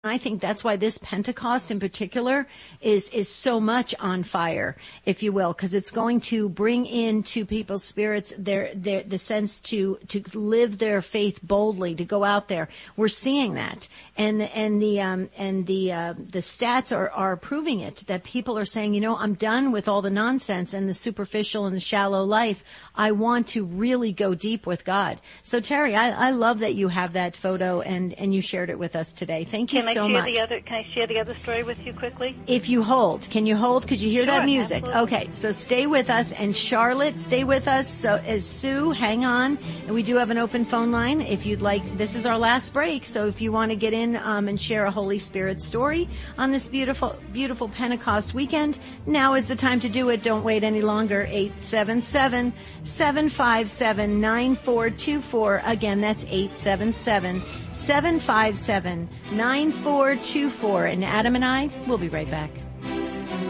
I think that's why this Pentecost in particular is so much on fire, if you will, because it's going to bring into people's spirits the sense to live their faith boldly, to go out there. We're seeing that, and the stats are proving it, that people are saying, I'm done with all the nonsense and the superficial and the shallow life. I want to really go deep with God. So Terry, I love that you have that photo and you shared it with us today. Thank you so much. Can I share the other story with you quickly? If you hold. Can you hold? Could you hear that music? Absolutely. Okay, so stay with us. And Charlotte, stay with us. So is Sue, hang on. And we do have an open phone line if you'd like. This is our last break. So if you want to get in and share a Holy Spirit story on this beautiful, beautiful Pentecost weekend, now is the time to do it. Don't wait any longer. 877-757-9424. Again, that's 877-757-9424. And Adam and I will be right back.